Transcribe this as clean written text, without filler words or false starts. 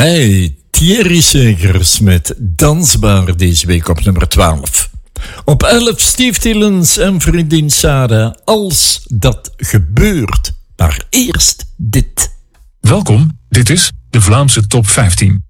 Hey, Thierry Segers met Dansbaar deze week op nummer 12. Op 11 Steve Tillens en vriendin Sarah, Als dat gebeurt. Maar eerst dit. Welkom, dit is de Vlaamse Top 15.